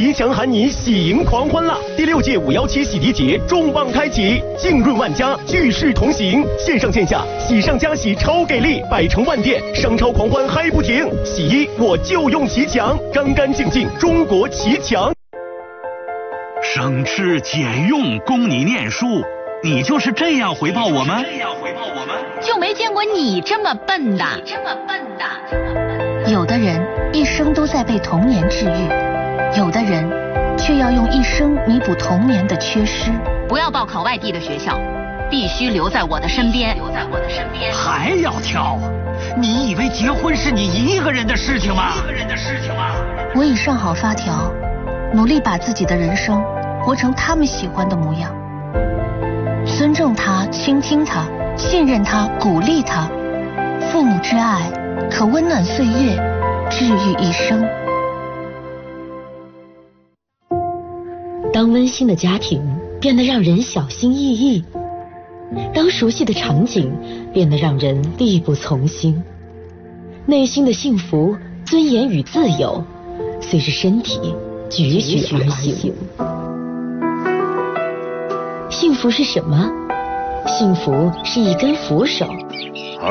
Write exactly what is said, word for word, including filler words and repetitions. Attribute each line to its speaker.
Speaker 1: 吉祥喊你喜迎狂欢啦！第六届五幺七洗涤节重磅开启，浸润万家，聚世同行，线上线下喜上加喜超给力，百城万店，商超狂欢嗨不停。洗衣我就用奇强，干干净净，中国奇强。
Speaker 2: 省吃俭用供你念书，你就是这样回报我们？这样回报我们？
Speaker 3: 就没见过你这么笨的。
Speaker 4: 你这么笨的。
Speaker 5: 有的人一生都在被童年治愈，有的人却要用一生弥补童年的缺失。
Speaker 3: 不要报考外地的学校，必须留在我的身边。
Speaker 4: 留在我的身边。
Speaker 2: 还要挑？你以为结婚是你一个人的事情吗？
Speaker 4: 一个人的事情吗？
Speaker 5: 我已上好发条，努力把自己的人生活成他们喜欢的模样。尊重他，倾听他，信任他，鼓励他。父母之爱可温暖岁月，治愈一生。
Speaker 6: 当温馨的家庭变得让人小心翼翼，当熟悉的场景变得让人力不从心，内心的幸福、尊严与自由随着身体踽踽而行。幸福是什么？幸福是一根扶手，